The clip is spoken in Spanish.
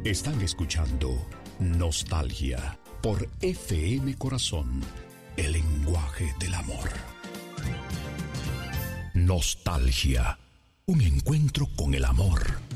Están escuchando Nostalgia por FM Corazón, el lenguaje del amor. Nostalgia, un encuentro con el amor